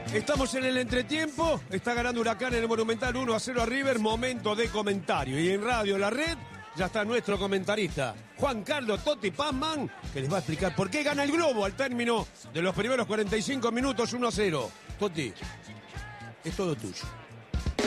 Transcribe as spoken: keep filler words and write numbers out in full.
Estamos en el entretiempo, está ganando Huracán en el Monumental uno a cero a River, momento de comentario. Y en Radio La Red ya está nuestro comentarista, Juan Carlos Totti Pazman, que les va a explicar por qué gana el Globo al término de los primeros cuarenta y cinco minutos uno a cero. Totti, es todo tuyo.